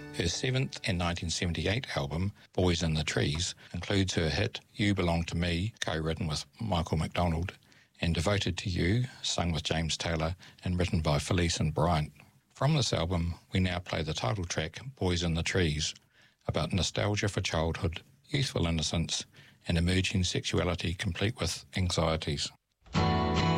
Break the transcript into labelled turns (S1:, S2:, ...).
S1: Her seventh and 1978 album, Boys in the Trees, includes her hit You Belong to Me, co-written with Michael McDonald, and Devoted to You, sung with James Taylor and written by Felice and Bryant. From this album, we now play the title track, Boys in the Trees, about nostalgia for childhood, youthful innocence, and emerging sexuality complete with anxieties.